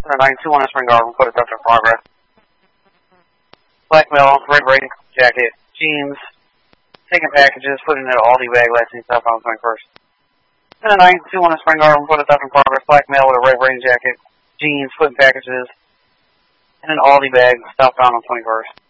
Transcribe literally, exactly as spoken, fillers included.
nine two one on Spring Garden, put it up in progress. Black male, red rain jacket, jeans, taking packages, putting in an Aldi bag, last seen south on the twenty-first. And a nine two one on Spring Garden, put it up in progress. Black male with a red rain jacket, jeans, putting packages in an Aldi bag, southbound on twenty-first.